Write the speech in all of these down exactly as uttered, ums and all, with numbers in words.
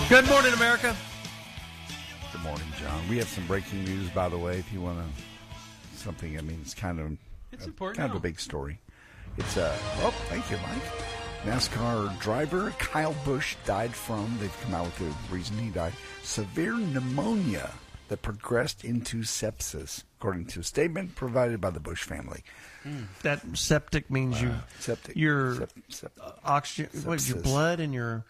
Good morning, America. Good morning, John. We have some breaking news, by the way, if you want to, something, I mean, it's kind of, It's a, important. kind of a big story. It's, uh, oh, thank you, Mike. NASCAR driver Kyle Busch died from, they've come out with the reason he died, severe pneumonia that progressed into sepsis, according to a statement provided by the Busch family. Mm. That septic means you, uh, septic, your sep, sep, uh, oxygen, what, your blood and your,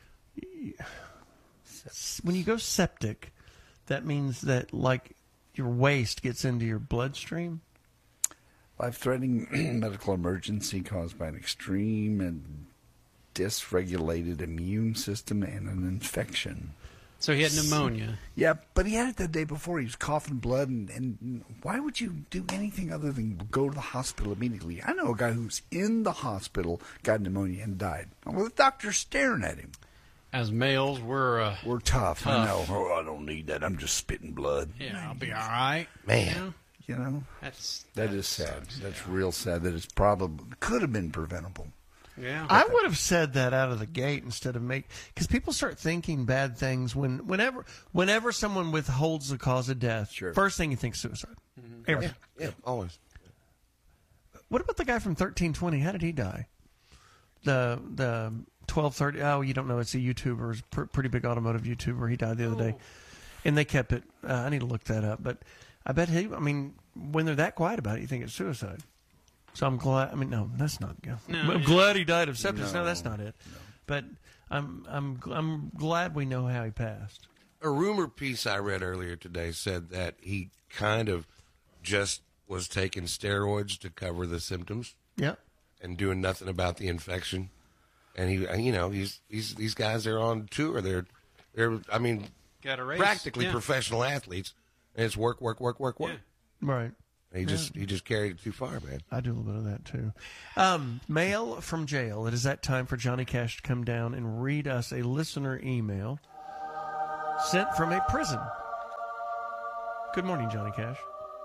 when you go septic, that means that like your waste gets into your bloodstream. Life-threatening medical emergency caused by an extreme and dysregulated immune system and an infection. So he had pneumonia. Yeah, but he had it the day before. He was coughing blood, and, and why would you do anything other than go to the hospital immediately? I know a guy who's in the hospital, got pneumonia, and died. Well, the doctor's staring at him. As males, we're uh, We're tough, tough. I know. Oh, I don't need that. I'm just spitting blood. Yeah, I'll be all right. Man. You know? You know, That's that that is sad. sucks, That's yeah. real sad. That it's probably could have been preventable. Yeah. I would have said that out of the gate instead of make, because people start thinking bad things when whenever whenever someone withholds the cause of death. Sure. First thing you think suicide. Mm-hmm. Everything. Yeah, always. What about the guy from thirteen twenty? How did he die? The the twelve thirty. Oh, you don't know. It's a YouTuber. It's a pr- pretty big automotive YouTuber. He died the other day, and they kept it. Uh, I need to look that up. But I bet he. I mean, when they're that quiet about it, you think it's suicide. So I'm glad. I mean, no, that's not. Yeah. No, I'm yeah. glad he died of sepsis. No, No, that's not it. no. But I'm I'm I'm glad we know how he passed. A rumor piece I read earlier today said that he kind of just was taking steroids to cover the symptoms Yeah. and doing nothing about the infection. And he, you know, he's, he's these guys are on tour. They're, they're, I mean, Got a race. practically yeah. professional athletes. And it's work, work, work, work, work. Yeah. Right. And he just, he just carried it too far, man. I do a little bit of that too. Um, mail from jail. It is that time for Johnny Cash to come down and read us a listener email sent from a prison. Good morning, Johnny Cash.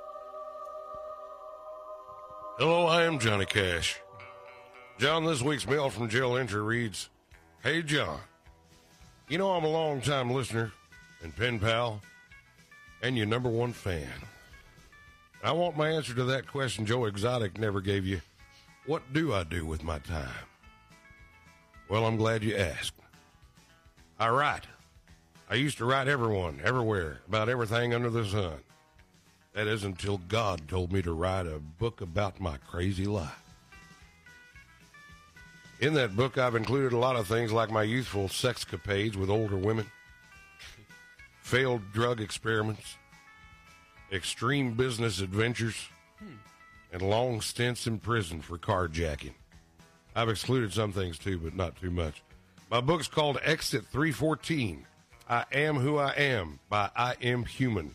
Hello, I am Johnny Cash. John, this week's mail from jail entry reads, Hey, John, you know I'm a long-time listener and pen pal and your number one fan. I want my answer to that question Joe Exotic never gave you. What do I do with my time? Well, I'm glad you asked. I write. I used to write everyone, everywhere, about everything under the sun. That is until God told me to write a book about my crazy life. In that book, I've included a lot of things like my youthful sexcapades with older women, failed drug experiments, extreme business adventures, and long stints in prison for carjacking. I've excluded some things too, but not too much. My book's called Exit three fourteen, I Am Who I Am by I Am Human.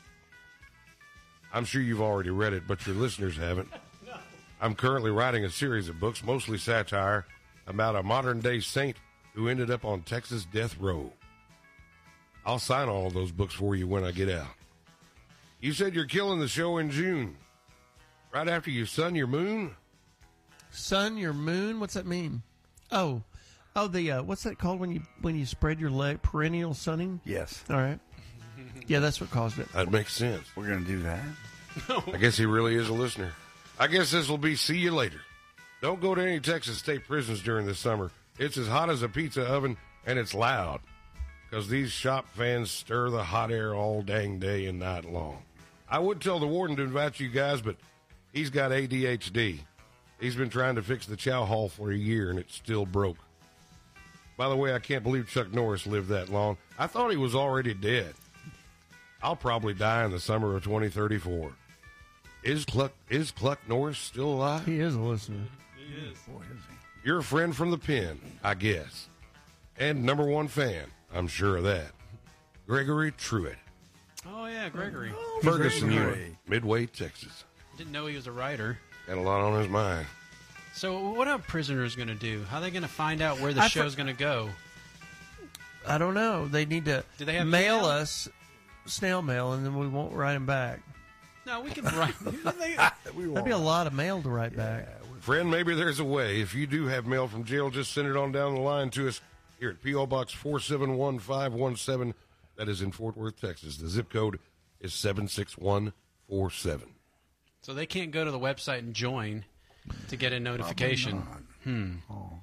I'm sure you've already read it, but your listeners haven't. No. I'm currently writing a series of books, mostly satire, about a modern-day saint who ended up on Texas death row. I'll sign all of those books for you when I get out. You said you're killing the show in June, right after you sun your moon? Sun your moon. What's that mean? Oh, oh, the uh, what's that called when you when you spread your leg? Perennial sunning. Yes. All right. Yeah, that's what caused it. That makes sense. We're going to do that. I guess he really is a listener. I guess this will be see you later. Don't go to any Texas state prisons during the summer. It's as hot as a pizza oven, and it's loud, because these shop fans stir the hot air all dang day and night long. I would tell the warden to invite you guys, but he's got A D H D. He's been trying to fix the chow hall for a year, and it's still broke. By the way, I can't believe Chuck Norris lived that long. I thought he was already dead. I'll probably die in the summer of twenty thirty-four. Is Cluck, is Cluck Norris still alive? He is a listener. He is. Boy, is he. You're a friend from the pen, I guess. And number one fan, I'm sure of that. Gregory Truitt. Oh, yeah, Gregory. Oh, Ferguson Gregory. Unit, Midway, Texas. Didn't know he was a writer. Got a lot on his mind. So what are prisoners going to do? How are they going to find out where the I show's fr- going to go? I don't know. They need to Do they have mail email? us snail mail, and then we won't write them back. No, we can write. they, That'd be a lot of mail to write back. Friend, maybe there's a way. If you do have mail from jail, just send it on down the line to us. here at P O. Box four seven one five one seven. That is in Fort Worth, Texas. The zip code is seven six one four seven. So they can't go to the website and join to get a notification. Hmm. Oh.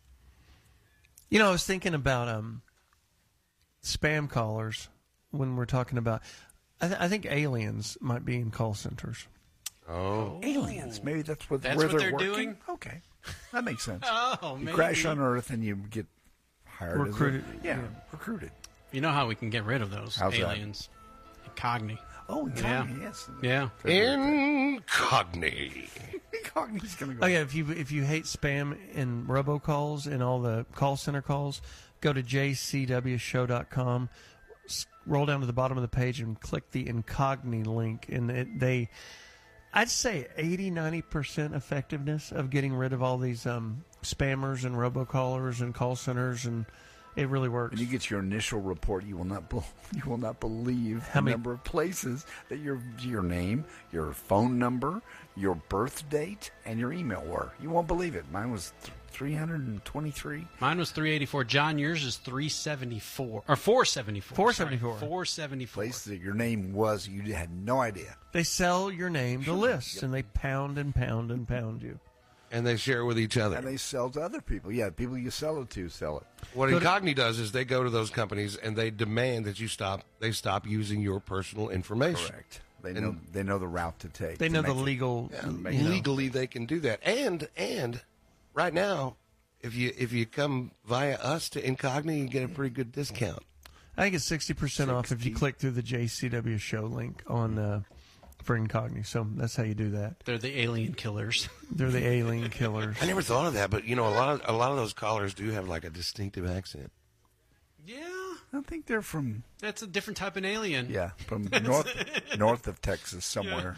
You know, I was thinking about um, spam callers when we're talking about. I, th- I think aliens might be in call centers. Oh. Aliens. Maybe that's what, That's where what they're, they're working. doing? Okay. That makes sense. Oh, you maybe. crash on Earth and you get hired. as a- Recruited. yeah, recruited. You know how we can get rid of those How's that? aliens? Incogni. Oh, Yeah. Incogni, yes. Yeah. Incogni. Incogni's going to go. Oh yeah, if you if you hate spam and robocalls and all the call center calls, go to j c w show dot com, scroll down to the bottom of the page and click the Incogni link, and it, they, I'd say eighty, ninety percent effectiveness of getting rid of all these um, spammers and robocallers and call centers, and it really works. When you get your initial report, you will not be, you will not believe How the many- number of places that your your name, your phone number, your birth date, and your email were. You won't believe it. Mine was th- three hundred twenty-three. Mine was three eighty-four. John, yours is three seventy-four. Or four seventy-four. four seventy-four. four seventy-four. Places that your name was, you had no idea. They sell your name to lists, and they pound and pound and pound you. And they share it with each other. And they sell to other people. Yeah, people you sell it to sell it. What Go to- Incogni does is they go to those companies and they demand that you stop. They stop using your personal information. Correct. They know they know the route to take. They to know the make it- legal. Yeah, make you it- know. Legally, they can do that. And and right now, if you if you come via us to Incogni, you get a pretty good discount. I think it's sixty percent off if you sixty. click through the J C W show link on uh, for Incogni. So that's how you do that. They're the alien killers. They're the alien killers. I never thought of that, but you know, a lot of a lot of those callers do have like a distinctive accent. Yeah. I think they're from That's a different type of alien. yeah from north north of Texas somewhere.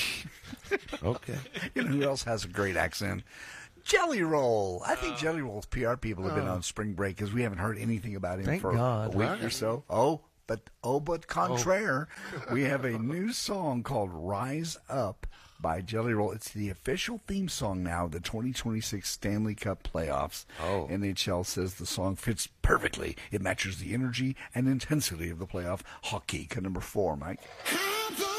Okay. You know who else has a great accent? Jelly Roll. I think Jelly Roll's P R people have been on spring break because we haven't heard anything about him Thank for God. a week or so. Oh, but oh, but contraire, we have a new song called "Rise Up" by Jelly Roll. It's the official theme song now of the twenty twenty-six Stanley Cup playoffs. Oh. N H L says the song fits perfectly. It matches the energy and intensity of the playoff hockey. Cut number four, Mike.